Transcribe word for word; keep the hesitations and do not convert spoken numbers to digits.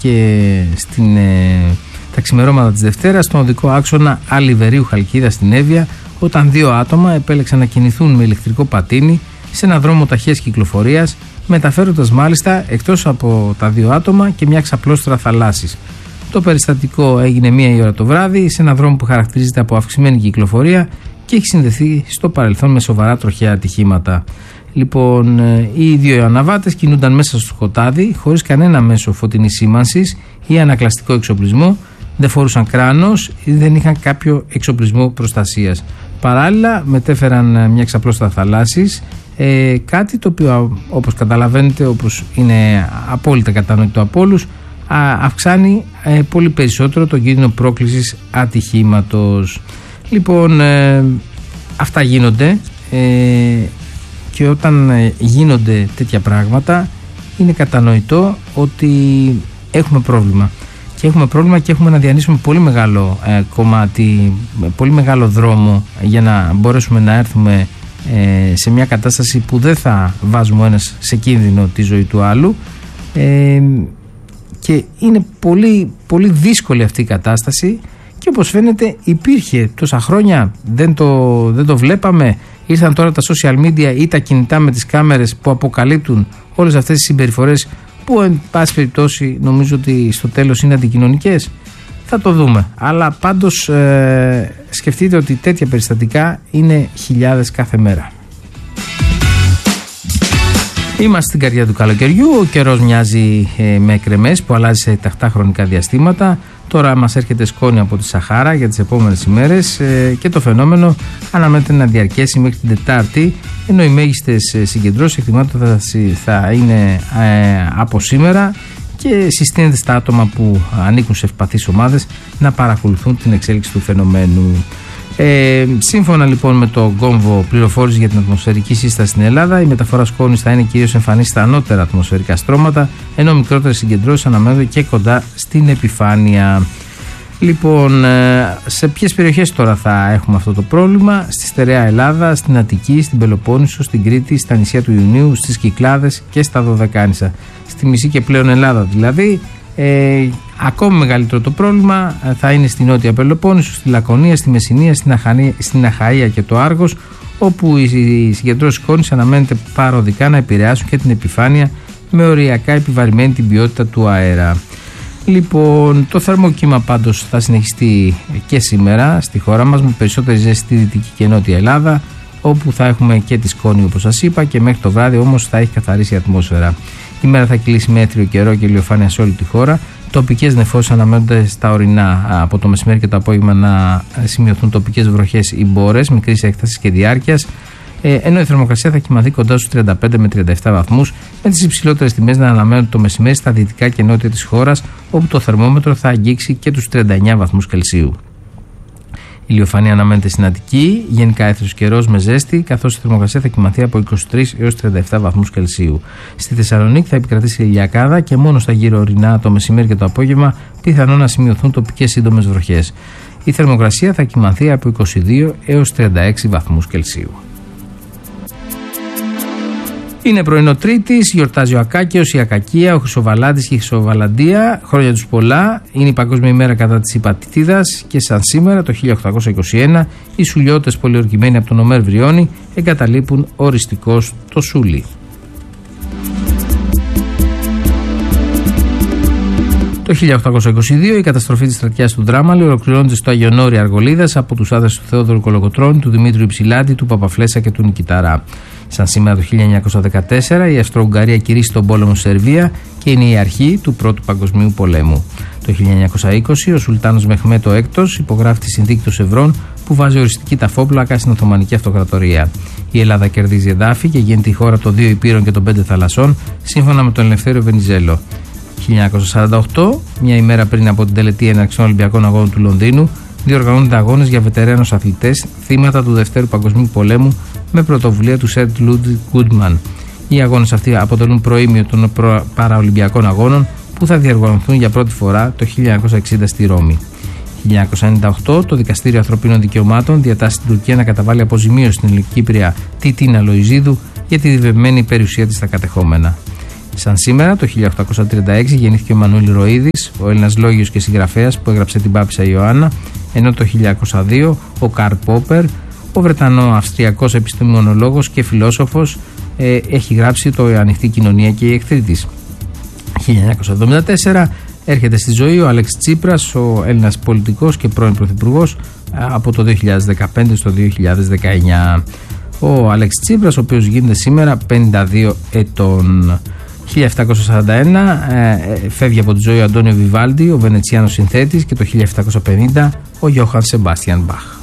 και στην, ε, τα ξημερώματα της Δευτέρας στον οδικό άξονα Αλιβερίου Χαλκίδα στην Εύβοια, όταν δύο άτομα επέλεξαν να κινηθούν με ηλεκτρικό πατίνι σε ένα δρόμο ταχείας κυκλοφορίας, μεταφέροντας μάλιστα εκτός από τα δύο άτομα και μια ξαπλώστρα θαλάσσης. Το περιστατικό έγινε μία η ώρα το βράδυ σε ένα δρόμο που χαρακτηρίζεται από αυξημένη κυκλοφορία και έχει συνδεθεί στο παρελθόν με σοβαρά τροχαία ατυχήματα. Λοιπόν, οι δύο αναβάτες κινούνταν μέσα στο σκοτάδι, χωρίς κανένα μέσο φωτεινής σήμανσης ή ανακλαστικό εξοπλισμό, δεν φορούσαν κράνος ή δεν είχαν κάποιο εξοπλισμό προστασίας. Παράλληλα, μετέφεραν μια ξαπλώστρα θαλάσσης, ε, κάτι το οποίο, όπως καταλαβαίνετε, όπως είναι απόλυτα κατανοητό από όλους, αυξάνει ε, πολύ περισσότερο τον κίνδυνο πρόκλησης ατυχήματος. Λοιπόν, ε, αυτά γίνονται ε, και όταν ε, γίνονται τέτοια πράγματα είναι κατανοητό ότι έχουμε πρόβλημα. Και έχουμε πρόβλημα και έχουμε να διανύσουμε πολύ μεγάλο ε, κομμάτι, πολύ μεγάλο δρόμο για να μπορέσουμε να έρθουμε ε, σε μια κατάσταση που δεν θα βάζουμε ο ένας σε κίνδυνο τη ζωή του άλλου. Ε, και είναι πολύ, πολύ δύσκολη αυτή η κατάσταση και όπως φαίνεται υπήρχε τόσα χρόνια, δεν το, δεν το βλέπαμε. Ήρθαν τώρα τα social media ή τα κινητά με τις κάμερες που αποκαλύπτουν όλες αυτές τις συμπεριφορές που εν πάση περιπτώσει νομίζω ότι στο τέλος είναι αντικοινωνικές. Θα το δούμε, αλλά πάντως ε, σκεφτείτε ότι τέτοια περιστατικά είναι χιλιάδες κάθε μέρα. Είμαστε στην καρδιά του καλοκαιριού, ο καιρός μοιάζει ε, με κρεμές που αλλάζει σε τακτά χρονικά διαστήματα. Τώρα μας έρχεται σκόνη από τη Σαχάρα για τις επόμενες ημέρες ε, και το φαινόμενο αναμένεται να διαρκέσει μέχρι την Τετάρτη, ενώ οι μέγιστες συγκεντρώσεις εκτιμάται θα, θα είναι ε, από σήμερα και συστήνεται στα άτομα που ανήκουν σε ευπαθείς ομάδες να παρακολουθούν την εξέλιξη του φαινομένου. Ε, σύμφωνα λοιπόν με το κόμβο πληροφόρηση για την ατμοσφαιρική σύσταση στην Ελλάδα, η μεταφορά σκόνης θα είναι κυρίως εμφανή στα ανώτερα ατμοσφαιρικά στρώματα, ενώ μικρότερες συγκεντρώσεις αναμένονται και κοντά στην επιφάνεια. Λοιπόν, σε ποιες περιοχές τώρα θα έχουμε αυτό το πρόβλημα? Στη στερεά Ελλάδα, στην Αττική, στην Πελοπόννησο, στην Κρήτη, στα νησιά του Ιουνίου, στις Κυκλάδες και στα Δωδεκάνησα. Στη μισή και πλέον Ελλάδα δηλαδή. Ε, ακόμη μεγαλύτερο το πρόβλημα θα είναι στη Νότια Πελοπόννησο, στη Λακωνία, στη Μεσσηνία, στην, Αχανία, στην Αχαΐα και το Άργος, όπου οι συγκεντρώσεις σκόνης αναμένεται παροδικά να επηρεάσουν και την επιφάνεια με οριακά επιβαρημένη την ποιότητα του αέρα. Λοιπόν, το θερμοκύμα πάντως θα συνεχιστεί και σήμερα στη χώρα μας, με περισσότερη ζέστη στη Δυτική και Νότια Ελλάδα, όπου θα έχουμε και τη σκόνη όπως σας είπα, και μέχρι το βράδυ όμως θα έχει καθαρίσει η ατμόσφαιρα. Η μέρα θα κυλήσει με έθριο καιρό και ηλιοφάνεια σε όλη τη χώρα. Τοπικές νεφώσεις αναμένονται στα ορεινά από το μεσημέρι και το απόγευμα να σημειωθούν τοπικές βροχές ή μπόρες μικρής έκτασης και διάρκειας. Ε, ενώ η θερμοκρασία θα κυμανθεί κοντά στους τριάντα πέντε με τριάντα επτά βαθμούς, με τις υψηλότερες τιμές να αναμένονται το μεσημέρι στα δυτικά και νότια της χώρας, όπου το θερμόμετρο θα αγγίξει και τους τριάντα εννέα βαθμούς Κελσίου. Η ηλιοφανία αναμένεται στην Αττική, γενικά έθριος καιρός με ζέστη, καθώς η θερμοκρασία θα κυμανθεί από είκοσι τρεις έως τριάντα επτά βαθμούς Κελσίου. Στη Θεσσαλονίκη θα επικρατήσει ηλιακάδα και μόνο στα γύρω ορεινά το μεσημέρι και το απόγευμα πιθανόν να σημειωθούν τοπικές σύντομες βροχές. Η θερμοκρασία θα κυμανθεί από είκοσι δύο έως τριάντα έξι βαθμούς Κελσίου. Είναι πρωινό Τρίτης, γιορτάζει ο Ακάκαιος, η Ακακία, ο Χρυσοβαλάντης και η Χρυσοβαλαντία. Χρόνια τους πολλά. Είναι η Παγκόσμια ημέρα κατά της υπατητίδας και σαν σήμερα το χίλια οκτακόσια είκοσι ένα οι σουλιώτες πολιορκημένοι από τον Ομέρ Βριώνη εγκαταλείπουν οριστικώς το Σούλι. Το χίλια οκτακόσια είκοσι δύο η καταστροφή της στρατιάς του Δράμαλη ολοκληρώνεται στο Αγιονόρι Αργολίδας από τους άντρες του Θεόδωρου Κολοκοτρώνη, του Δημήτριου Υψηλάντη, του Παπαφλέσσα και του Νικηταρά. Σαν σήμερα το χίλια εννιακόσια δεκατέσσερα η Αυστρο-Ουγγαρία κηρύσσει τον πόλεμο στη Σερβία και είναι η αρχή του Πρώτου Παγκοσμίου Πολέμου. Το χίλια εννιακόσια είκοσι ο Σουλτάνος Μεχμέτ ο Έκτος υπογράφει τη συνθήκη των Σευρών που βάζει οριστική ταφόπλακα στην Οθωμανική Αυτοκρατορία. Η Ελλάδα κερδίζει εδάφη και γίνεται η χώρα των δύο υπήρων και των πέντε θαλασσών, σύμφωνα με τον Ελευθέριο Βενιζέλο. χίλια εννιακόσια σαράντα οκτώ, μια ημέρα πριν από την τελετή έναρξη των Ολυμπιακών Αγώνων του Λονδίνου, διοργανώνονται αγώνες για βετεράνους αθλητές θύματα του Δευτέρου Παγκοσμίου Πολέμου με πρωτοβουλία του Σερ Λούντβιγκ Γκούντμαν. Οι αγώνες αυτοί αποτελούν προήμιο των Παραολυμπιακών Αγώνων που θα διοργανωθούν για πρώτη φορά το χίλια εννιακόσια εξήντα στη Ρώμη. χίλια εννιακόσια ενενήντα οκτώ το Δικαστήριο Ανθρωπίνων Δικαιωμάτων διατάσσει στην Τουρκία να καταβάλει αποζημίωση στην Ελληνοκύπρια Τιτίνα Λοϊζίδου για τη διβευμένη περιουσία της στα κατεχόμενα. Σαν σήμερα, το χίλια οκτακόσια τριάντα έξι, γεννήθηκε ο Μανουήλ Ροΐδης, ο Έλληνας λόγιος και συγγραφέας που έγραψε την Πάπισσα Ιωάννα, ενώ το χίλια εννιακόσια δύο ο Καρλ Πόπερ, ο Βρετανο-Αυστριακός επιστημονολόγος και φιλόσοφος, ε, έχει γράψει το «Η ανοιχτή κοινωνία και οι εχθροί της». χίλια εννιακόσια εβδομήντα τέσσερα έρχεται στη ζωή ο Αλέξης Τσίπρας, ο Έλληνας πολιτικός και πρώην πρωθυπουργός, από το δύο χιλιάδες δεκαπέντε στο δύο χιλιάδες δεκαεννιά. Ο Αλέξης Τσίπρας, ο οποίος γίνεται σήμερα πενήντα δύο ετών. χίλια επτακόσια σαράντα ένα ε, φεύγει από τη ζωή ο Αντώνιο Βιβάλντι, ο Βενετσιάνος συνθέτης, και το χίλια επτακόσια πενήντα ο Γιώχαν Σεμπάστιαν Μπαχ.